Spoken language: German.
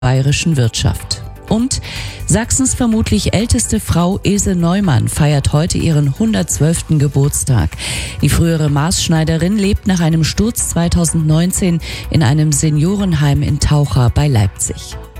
bayerischen Wirtschaft. Und Sachsens vermutlich älteste Frau Ilse Neumann feiert heute ihren 112. Geburtstag. Die frühere Maßschneiderin lebt nach einem Sturz 2019 in einem Seniorenheim in Taucha bei Leipzig.